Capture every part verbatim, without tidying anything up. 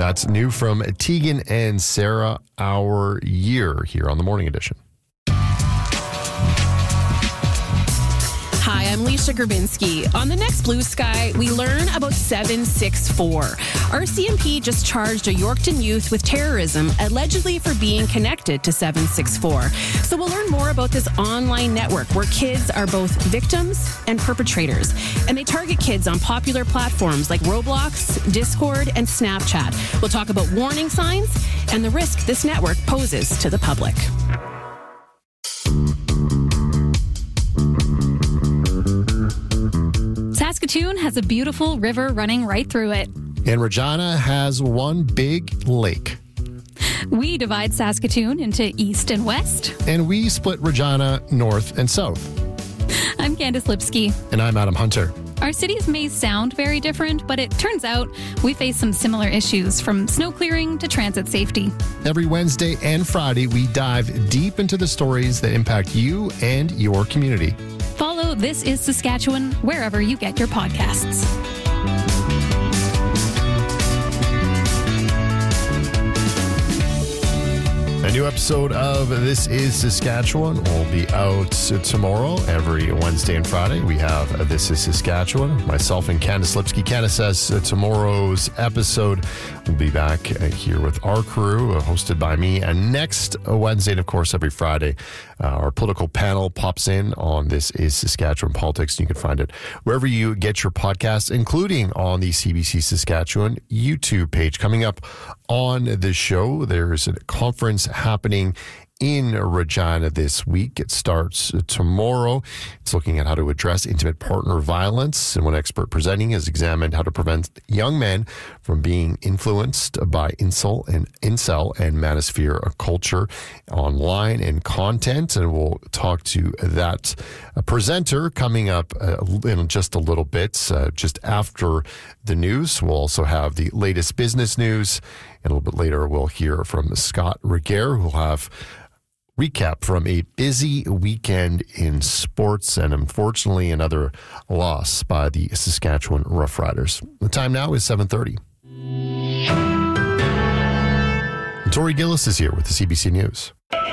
That's new from Tegan and Sarah, Our Year, here on the Morning Edition. Hi, I'm Lisa Grabinski. On the next Blue Sky, we learn about seven six four. R C M P just charged a Yorkton youth with terrorism, allegedly for being connected to seven six four. So we'll learn more about this online network where kids are both victims and perpetrators. And they target kids on popular platforms like Roblox, Discord, and Snapchat. We'll talk about warning signs and the risk this network poses to the public. Saskatoon has a beautiful river running right through it. And Regina has one big lake. We divide Saskatoon into east and west. And we split Regina north and south. I'm Candice Lipsky. And I'm Adam Hunter. Our cities may sound very different, but it turns out we face some similar issues, from snow clearing to transit safety. Every Wednesday and Friday, we dive deep into the stories that impact you and your community. Follow This is Saskatchewan wherever you get your podcasts. A new episode of This is Saskatchewan will be out tomorrow. Every Wednesday and Friday, we have This is Saskatchewan. Myself and Candice Lipsky. Candice says tomorrow's episode will be back here with our crew, hosted by me. And next Wednesday, and of course, every Friday, uh, our political panel pops in on This is Saskatchewan Politics. You can find it wherever you get your podcasts, including on the C B C Saskatchewan YouTube page. Coming up on the show, there's a conference happening in Regina this week. It starts tomorrow. It's looking at how to address intimate partner violence. And one expert presenting has examined how to prevent young men from being influenced by incel and incel and manosphere culture online and content. And we'll talk to that presenter coming up in just a little bit, uh, just after the news. We'll also have the latest business news. And a little bit later, we'll hear from Scott Regehr, who'll have recap from a busy weekend in sports and, unfortunately, another loss by the Saskatchewan Roughriders. The time now is seven thirty. Tori Gillis is here with the C B C News.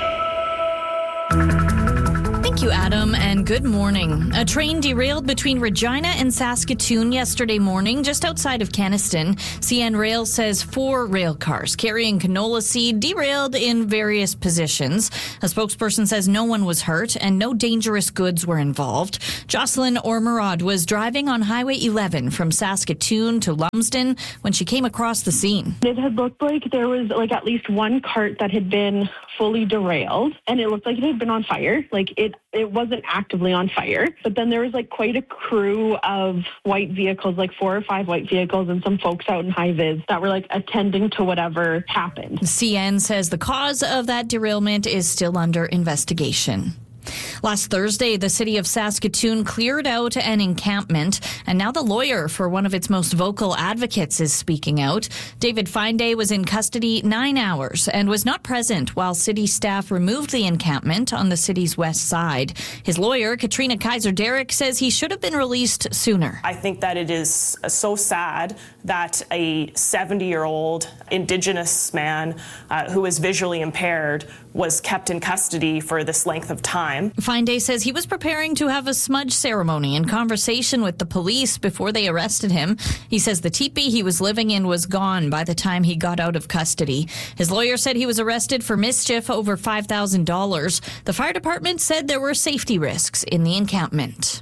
Thank you, Adam, and good morning. A train derailed between Regina and Saskatoon yesterday morning, just outside of Kenaston. C N Rail says four rail cars carrying canola seed derailed in various positions. A spokesperson says no one was hurt and no dangerous goods were involved. Jocelyn Ormerod was driving on Highway eleven from Saskatoon to Lumsden when she came across the scene. It had looked like there was like at least one cart that had been fully derailed, and it looked like it had been on fire. Like it it wasn't actively on fire, but then there was like quite a crew of white vehicles, like four or five white vehicles, and some folks out in high vis that were like attending to whatever happened. C N says the cause of that derailment is still under investigation. Last Thursday, the city of Saskatoon cleared out an encampment, and now the lawyer for one of its most vocal advocates is speaking out. David Finday was in custody nine hours and was not present while city staff removed the encampment on the city's west side. His lawyer, Katrina Kaiser-Derrick, says he should have been released sooner. I think that it is so sad that a seventy-year-old Indigenous man uh, who is visually impaired was kept in custody for this length of time. Finday says he was preparing to have a smudge ceremony in conversation with the police before they arrested him. He says the teepee he was living in was gone by the time he got out of custody. His lawyer said he was arrested for mischief over five thousand dollars. The fire department said there were safety risks in the encampment.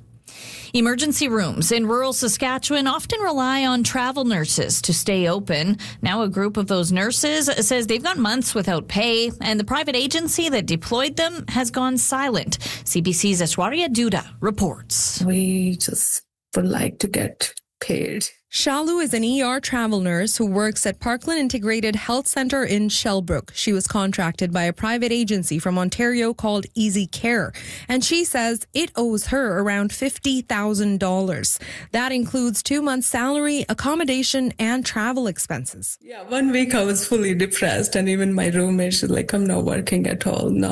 Emergency rooms in rural Saskatchewan often rely on travel nurses to stay open. Now a group of those nurses says they've gone months without pay, and the private agency that deployed them has gone silent. C B C's Ashwarya Duda reports. We just would like to get paid. Shalu is an E R travel nurse who works at Parkland Integrated Health Centre in Shellbrook. She was contracted by a private agency from Ontario called Easy Care, and she says it owes her around fifty thousand dollars. That includes two months' salary, accommodation, and travel expenses. Yeah, one week I was fully depressed, and even my roommate was like, I'm not working at all now.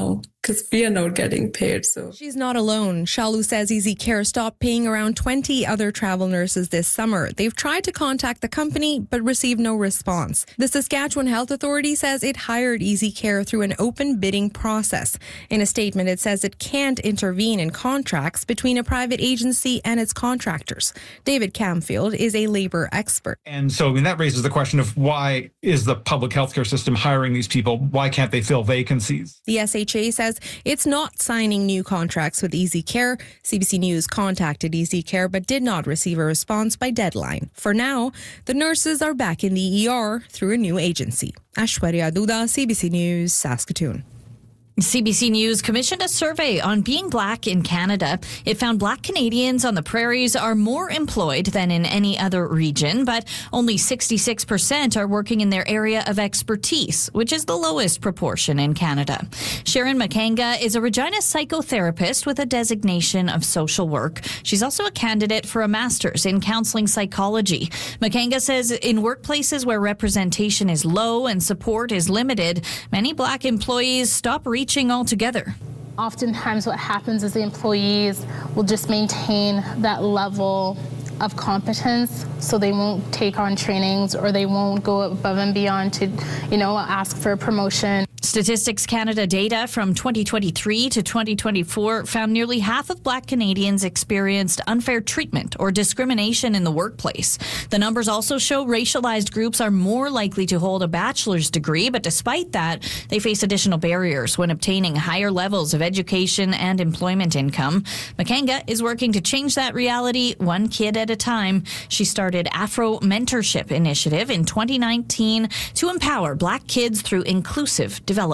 because we are not getting paid. So She's not alone. Shalu says Easy Care stopped paying around twenty other travel nurses this summer. They've tried to contact the company but received no response. The Saskatchewan Health Authority says it hired Easy Care through an open bidding process. In a statement, it says it can't intervene in contracts between a private agency and its contractors. David Camfield is a labor expert. And so I mean, that raises the question of why is the public healthcare system hiring these people? Why can't they fill vacancies? The S H A says it's not signing new contracts with Easy Care. C B C News contacted Easy Care but did not receive a response by deadline. For now, the nurses are back in the E R through a new agency. Aishwarya Duda, C B C News, Saskatoon. C B C News commissioned a survey on being black in Canada. It found black Canadians on the prairies are more employed than in any other region, but only sixty-six percent are working in their area of expertise, which is the lowest proportion in Canada. Sharon Makanga is a Regina psychotherapist with a designation of social work. She's also a candidate for a master's in counseling psychology. Makanga says in workplaces where representation is low and support is limited, many black employees stop reaching altogether. Oftentimes what happens is the employees will just maintain that level of competence, so they won't take on trainings or they won't go above and beyond to, you know, ask for a promotion. Statistics Canada data from twenty twenty-three to twenty twenty-four found nearly half of black Canadians experienced unfair treatment or discrimination in the workplace. The numbers also show racialized groups are more likely to hold a bachelor's degree, but despite that, they face additional barriers when obtaining higher levels of education and employment income. Makanga is working to change that reality one kid at a time. She started Afro Mentorship Initiative in twenty nineteen to empower black kids through inclusive development.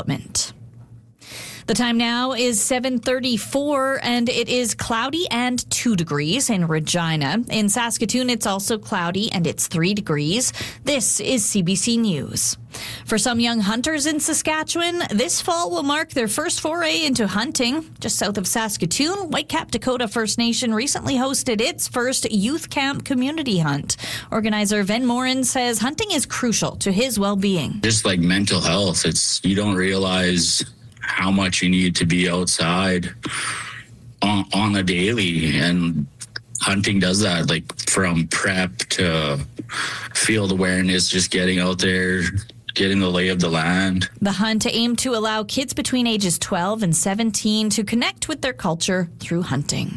The time now is seven thirty-four, and it is cloudy and two degrees in Regina. In Saskatoon, it's also cloudy and it's three degrees. This is C B C News. For some young hunters in Saskatchewan, this fall will mark their first foray into hunting. Just south of Saskatoon, Whitecap Dakota First Nation recently hosted its first youth camp community hunt. Organizer Ven Morin says hunting is crucial to his well-being. Just like mental health, it's you don't realize how much you need to be outside on, on a daily, and hunting does that, like from prep to field awareness, just getting out there, getting the lay of the land. The hunt aimed to allow kids between ages twelve and seventeen to connect with their culture through hunting.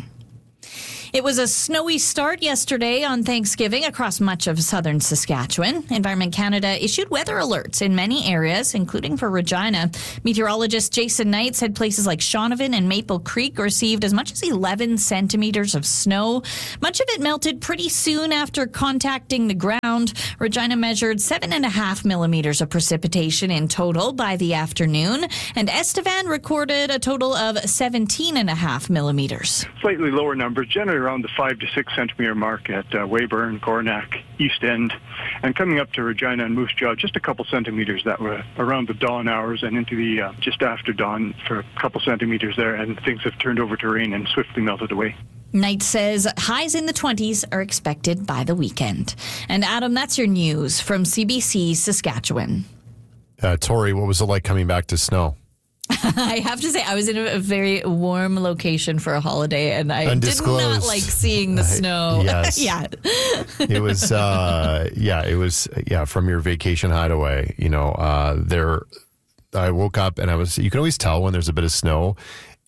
It was a snowy start yesterday on Thanksgiving across much of southern Saskatchewan. Environment Canada issued weather alerts in many areas, including for Regina. Meteorologist Jason Knight said places like Shaunavon and Maple Creek received as much as eleven centimeters of snow. Much of it melted pretty soon after contacting the ground. Regina measured seven and a half millimeters of precipitation in total by the afternoon, and Estevan recorded a total of seventeen and a half millimeters. Slightly lower numbers, generally around the five to six centimeter mark at uh, Weyburn, Gornack, East End, and coming up to Regina and Moose Jaw, just a couple centimeters that were around the dawn hours and into the uh, just after dawn for a couple centimeters there, and things have turned over to rain and swiftly melted away. Knight says highs in the twenties are expected by the weekend. And Adam, that's your news from C B C Saskatchewan. Uh, Tori, what was it like coming back to snow? I have to say, I was in a very warm location for a holiday, and I did not like seeing the snow. Yes. yeah. It was, uh, yeah, it was, yeah, from your vacation hideaway. You know, uh, there, I woke up and I was, you can always tell when there's a bit of snow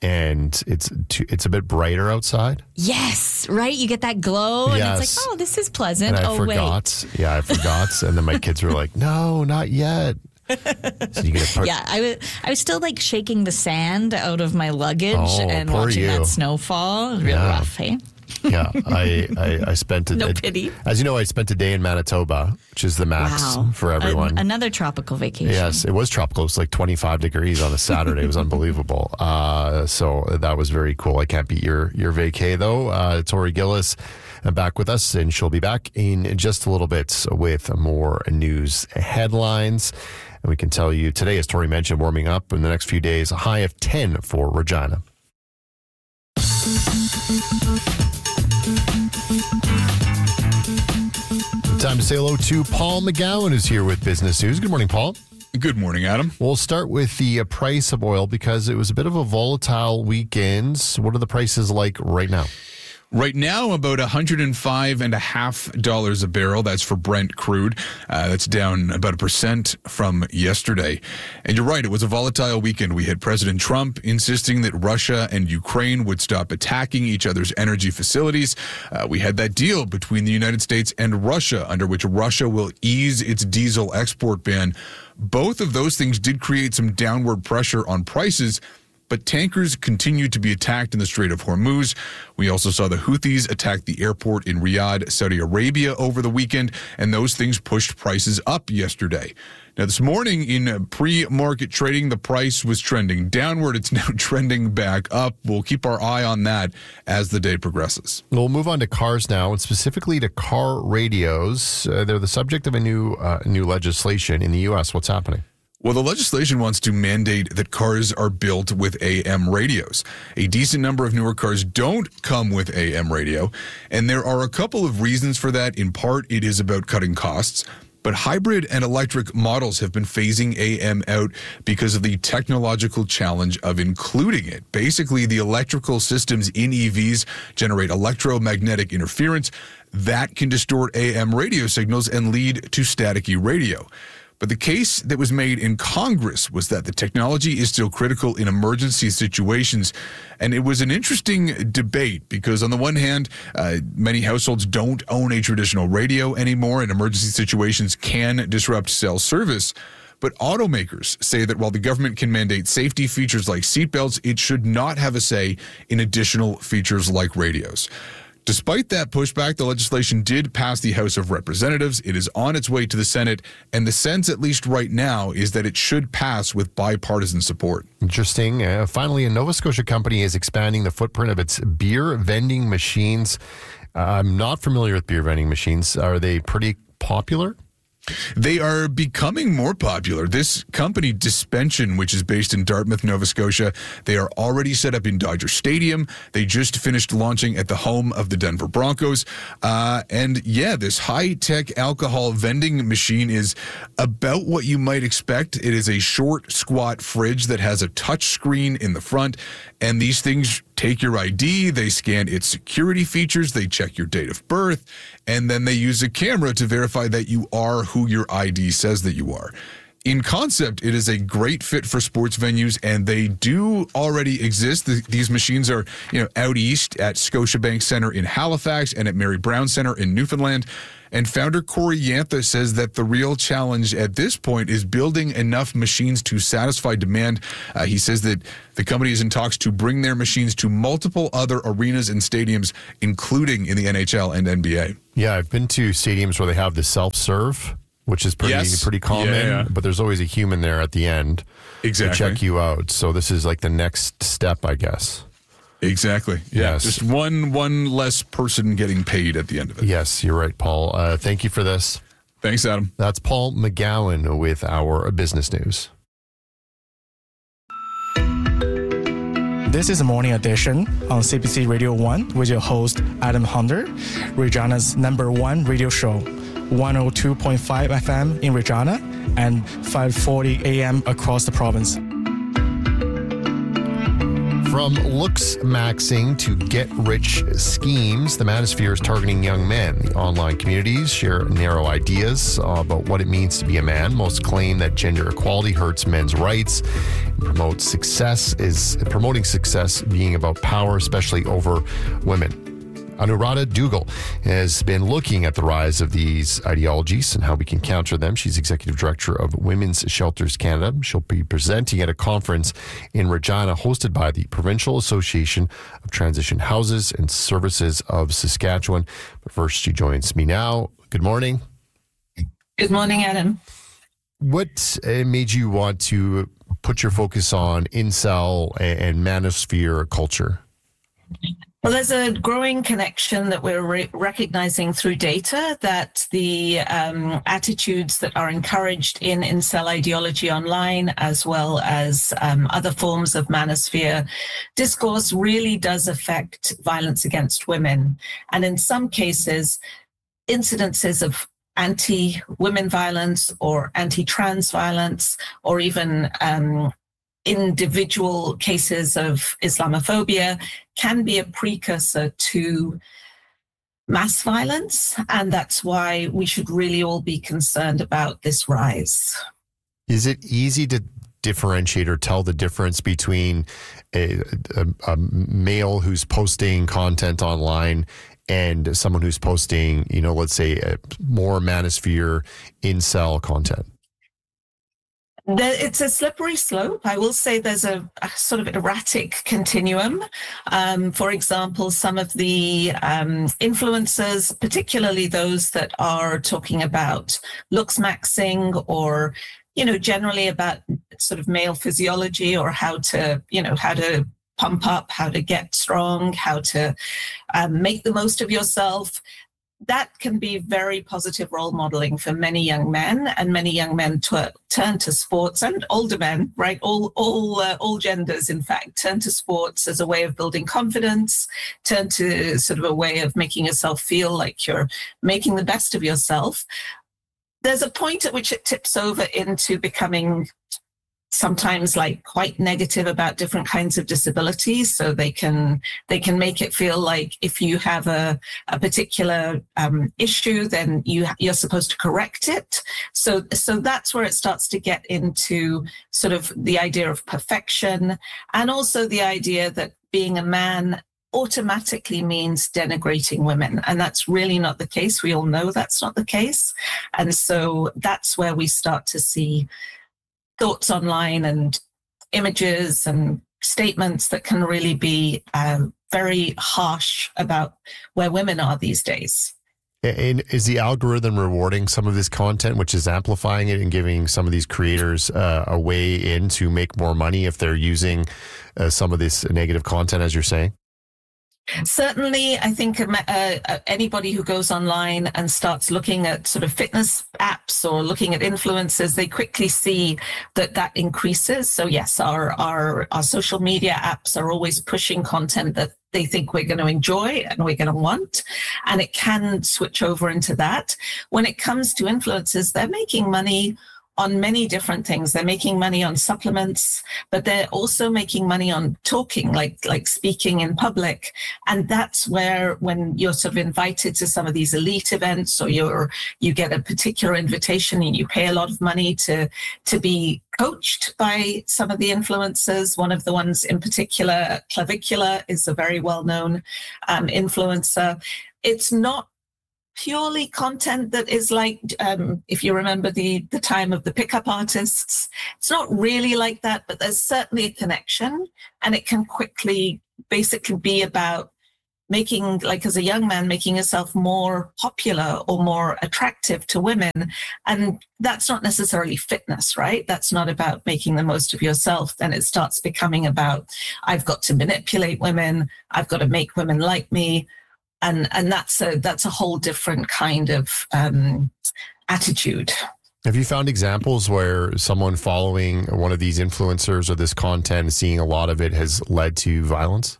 and it's too, it's a bit brighter outside. Yes, right? You get that glow, and yes. it's like, oh, this is pleasant. And I oh, forgot. wait. Yeah, I forgot. And then my kids were like, no, not yet. So you get part- yeah, I was I was still like shaking the sand out of my luggage oh, and watching you. that snowfall. It was real yeah. rough, hey? yeah, I, I, I spent a, no a, pity. As you know, I spent a day in Manitoba, which is the max wow. for everyone. A, another tropical vacation. Yes, it was tropical. It was like twenty-five degrees on a Saturday. It was unbelievable. Uh, so that was very cool. I can't beat your your vacay though. Uh, Tori Gillis back with us, and she'll be back in just a little bit with more news headlines. And we can tell you today, as Tori mentioned, warming up in the next few days, a high of ten for Regina. Time to say hello to Paul McGowan, who's here with Business News. Good morning, Paul. Good morning, Adam. We'll start with the uh, price of oil because it was a bit of a volatile weekend. What are the prices like right now? Right now, about one hundred five and a half dollars a barrel. That's for Brent crude. Uh, that's down about a percent from yesterday. And you're right, it was a volatile weekend. We had President Trump insisting that Russia and Ukraine would stop attacking each other's energy facilities. Uh, we had that deal between the United States and Russia, under which Russia will ease its diesel export ban. Both of those things did create some downward pressure on prices, but tankers continued to be attacked in the Strait of Hormuz. We also saw the Houthis attack the airport in Riyadh, Saudi Arabia over the weekend, and those things pushed prices up yesterday. Now, this morning in pre-market trading, the price was trending downward. It's now trending back up. We'll keep our eye on that as the day progresses. We'll move on to cars now, and specifically to car radios. Uh, they're the subject of a new uh, new legislation in the U S. What's happening? Well, the legislation wants to mandate that cars are built with A M radios. A decent number of newer cars don't come with A M radio, and there are a couple of reasons for that. In part, it is about cutting costs, but hybrid and electric models have been phasing A M out because of the technological challenge of including it. Basically, the electrical systems in E Vs generate electromagnetic interference that can distort A M radio signals and lead to staticky radio. But the case that was made in Congress was that the technology is still critical in emergency situations. And it was an interesting debate because on the one hand, uh, many households don't own a traditional radio anymore, and emergency situations can disrupt cell service. But automakers say that while the government can mandate safety features like seatbelts, it should not have a say in additional features like radios. Despite that pushback, the legislation did pass the House of Representatives. It is on its way to the Senate, and the sense, at least right now, is that it should pass with bipartisan support. Interesting. Uh, finally, a Nova Scotia company is expanding the footprint of its beer vending machines. Uh, I'm not familiar with beer vending machines. Are they pretty popular? They are becoming more popular. This company, Dispension, which is based in Dartmouth, Nova Scotia, they are already set up in Dodger Stadium. They just finished launching at the home of the Denver Broncos. Uh, and yeah, this high-tech alcohol vending machine is about what you might expect. It is a short, squat fridge that has a touch screen in the front, and these things take your I D, they scan its security features, they check your date of birth, and then they use a camera to verify that you are who your I D says that you are. In concept, it is a great fit for sports venues, and they do already exist. The, these machines are, you know, out east at Scotiabank Centre in Halifax and at Mary Brown Centre in Newfoundland. And founder Corey Yantha says that the real challenge at this point is building enough machines to satisfy demand. Uh, he says that the company is in talks to bring their machines to multiple other arenas and stadiums, including in the N H L and N B A. Yeah, I've been to stadiums where they have the self-serve, which is pretty yes. pretty common, yeah, yeah. but there's always a human there at the end exactly. to check you out. So this is like the next step, I guess. Exactly. Yeah. Yes. Just one one less person getting paid at the end of it. Yes, you're right, Paul. Uh, thank you for this. Thanks, Adam. That's Paul McGowan with our business news. This is a morning edition on C B C Radio one with your host, Adam Hunter, Regina's number one radio show, one oh two point five F M in Regina and five forty A M across the province. From looks maxing to get-rich schemes, the Manosphere is targeting young men. The online communities share narrow ideas about what it means to be a man. Most claim that gender equality hurts men's rights. Promotes success is promoting success being about power, especially over women. Anuradha Dougal has been looking at the rise of these ideologies and how we can counter them. She's Executive Director of Women's Shelters Canada. She'll be presenting at a conference in Regina hosted by the Provincial Association of Transition Houses and Services of Saskatchewan. But first, she joins me now. Good morning. Good morning, Adam. What uh, made you want to put your focus on incel and, and manosphere culture? Well, there's a growing connection that we're re- recognizing through data that the um, attitudes that are encouraged in incel ideology online, as well as um, other forms of manosphere discourse, really does affect violence against women. And in some cases, incidences of anti-women violence or anti-trans violence, or even um, individual cases of Islamophobia, can be a precursor to mass violence. And that's why we should really all be concerned about this rise. Is it easy to differentiate or tell the difference between a, a, a male who's posting content online and someone who's posting, you know, let's say a more manosphere incel content? It's a slippery slope. I will say there's a, a sort of erratic continuum. Um, for example, some of the um, influencers, particularly those that are talking about looks maxing or, you know, generally about sort of male physiology or how to, you know, how to pump up, how to get strong, how to um, make the most of yourself. That can be very positive role modeling for many young men, and many young men t- turn to sports, and older men, right? All all uh, all genders, in fact, turn to sports as a way of building confidence, turn to sort of a way of making yourself feel like you're making the best of yourself. There's a point at which it tips over into becoming sometimes like quite negative about different kinds of disabilities. So they can they can make it feel like if you have a, a particular um, issue, then you you're supposed to correct it. So so that's where it starts to get into sort of the idea of perfection, and also the idea that being a man automatically means denigrating women. And that's really not the case. We all know that's not the case. And so that's where we start to see thoughts online and images and statements that can really be um, very harsh about where women are these days. And is the algorithm rewarding some of this content, which is amplifying it and giving some of these creators uh, a way in to make more money if they're using uh, some of this negative content, as you're saying? Certainly, I think uh, uh, anybody who goes online and starts looking at sort of fitness apps or looking at influencers, they quickly see that that increases. So yes, our our our social media apps are always pushing content that they think we're going to enjoy and we're going to want, and it can switch over into that. When it comes to influencers, they're making money on many different things. They're making money on supplements, but they're also making money on talking, like like speaking in public. And that's where, when you're sort of invited to some of these elite events, or you're you get a particular invitation and you pay a lot of money to to be coached by some of the influencers. One of the ones in particular, Clavicula, is a very well-known um, influencer. It's not purely content that is like, um, if you remember the, the time of the pickup artists, it's not really like that, but there's certainly a connection, and it can quickly basically be about making, like as a young man, making yourself more popular or more attractive to women. And that's not necessarily fitness, right? That's not about making the most of yourself. Then it starts becoming about, I've got to manipulate women, I've got to make women like me. And and that's a that's a whole different kind of um, attitude. Have you found examples where someone following one of these influencers or this content, seeing a lot of it, has led to violence?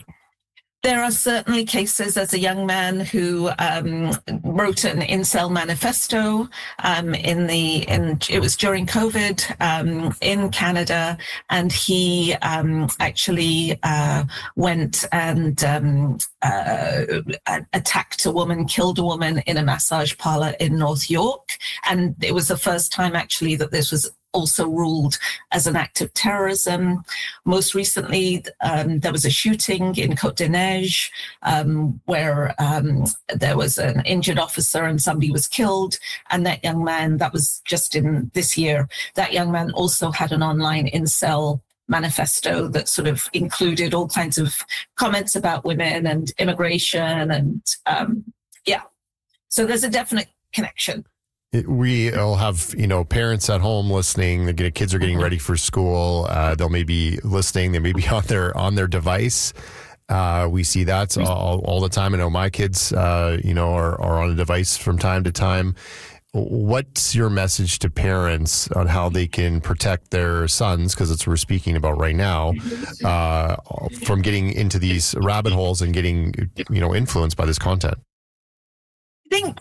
There are certainly cases. As a young man who um, wrote an incel manifesto um, in the in it was during COVID um, in Canada, and he um, actually uh, went and um, uh, attacked a woman, killed a woman in a massage parlor in North York, and it was the first time actually that this was also ruled as an act of terrorism. Most recently, um, there was a shooting in Côte des Neiges um, where um, there was an injured officer and somebody was killed. And that young man, that was just in this year, that young man also had an online incel manifesto that sort of included all kinds of comments about women and immigration. And um, yeah, so there's a definite connection. We all have, you know, parents at home listening. The kids are getting ready for school. Uh, they'll maybe listening. They may be on their on their device. Uh, we see that all, all the time. I know my kids, uh, you know, are, are on a device from time to time. What's your message to parents on how they can protect their sons, because it's what we're speaking about right now, uh, from getting into these rabbit holes and getting, you know, influenced by this content? I think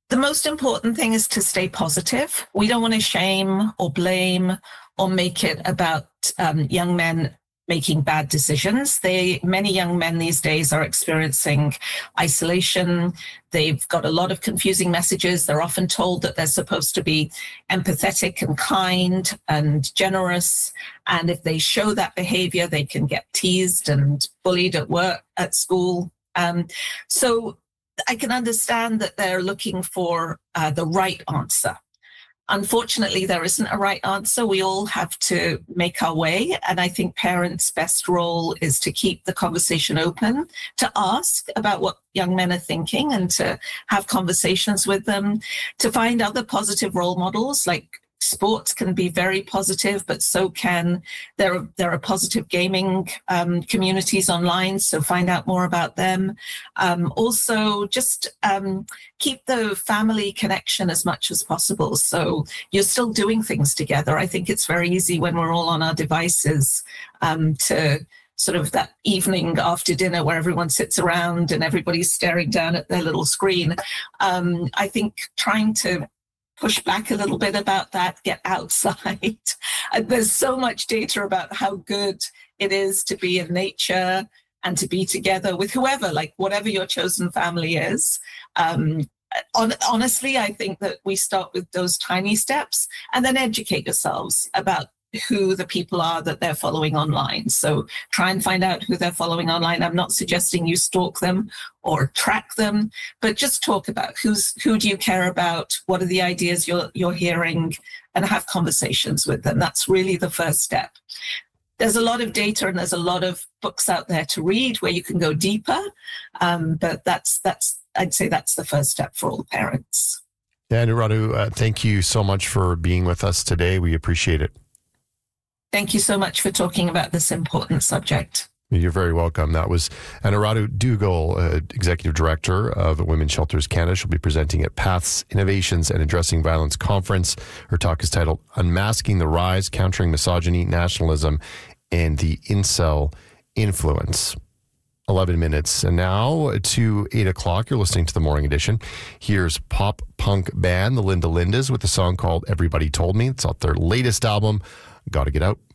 The most important thing is to stay positive. We don't want to shame or blame or make it about um, young men making bad decisions. They, many young men these days are experiencing isolation. They've got a lot of confusing messages. They're often told that they're supposed to be empathetic and kind and generous. And if they show that behavior, they can get teased and bullied at work, at school. Um, so I can understand that they're looking for uh, the right answer. Unfortunately, there isn't a right answer. We all have to make our way. And I think parents' best role is to keep the conversation open, to ask about what young men are thinking and to have conversations with them, to find other positive role models. Like sports can be very positive, but so can, there are, there are positive gaming um, communities online, so find out more about them. Um, also, just um, keep the family connection as much as possible. So you're still doing things together. I think it's very easy when we're all on our devices um, to sort of that evening after dinner where everyone sits around and everybody's staring down at their little screen. Um, I think trying to push back a little bit about that, get outside. There's so much data about how good it is to be in nature and to be together with whoever, like whatever your chosen family is. Um, on, honestly, I think that we start with those tiny steps and then educate yourselves about who the people are that they're following online. So try and find out who they're following online. I'm not suggesting you stalk them or track them, but just talk about who's who do you care about, what are the ideas you're you're hearing, and have conversations with them. That's really the first step. There's a lot of data and there's a lot of books out there to read where you can go deeper, um, but that's that's I'd say that's the first step for all parents. Yeah, Anuradha, uh, thank you so much for being with us today. We appreciate it. Thank you so much for talking about this important subject. You're very welcome. That was Anuradha Duggal, uh, Executive Director of Women's Shelters Canada. She'll be presenting at Paths Innovations and Addressing Violence Conference. Her talk is titled Unmasking the Rise, Countering Misogyny, Nationalism, and the Incel Influence. eleven minutes. And now to eight o'clock, you're listening to the Morning Edition. Here's pop punk band, the Linda Lindas, with a song called Everybody Told Me. It's off their latest album, Gotta Get Out.